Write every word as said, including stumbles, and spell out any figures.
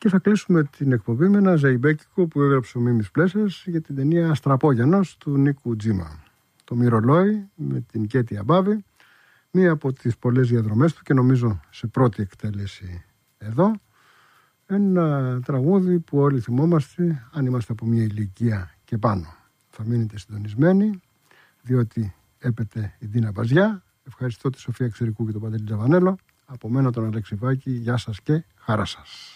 Και θα κλείσουμε την εκπομπή με ένα ζεϊμπέκικο που έγραψε ο Μίμης Πλέσσας για την ταινία Αστραπόγιανος του Νίκου Τζίμα. Το Μυρολόι με την Κέτη Αμπάβη, μία από τις πολλές διαδρομές του και νομίζω σε πρώτη εκτέλεση εδώ. Ένα τραγούδι που όλοι θυμόμαστε αν είμαστε από μια ηλικία και πάνω. Θα μείνετε συντονισμένοι, διότι έπεται η Ντίνα Μπαζιά. Ευχαριστώ τη Σοφία Εξερικού και τον Παντελή Τζαβανέλο. Από μένα τον Αλέξη Βάκη, γεια σας και χαρά σας.